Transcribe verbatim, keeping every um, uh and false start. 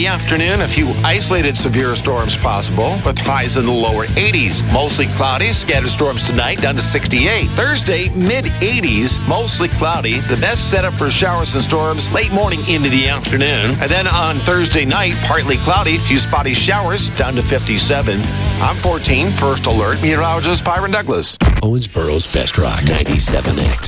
afternoon, a few isolated severe storms possible, with highs in the lower eighties. Mostly cloudy, scattered storms tonight down to sixty-eight. Thursday, mid-eighties, mostly cloudy. The best setup for showers and storms late morning into the afternoon. And then on Thursday night, partly cloudy, few spotty showers down to fifty-seven. I'm fourteen, First Alert meteorologist Byron Douglas. Owensboro's Best Rock, ninety-seven X.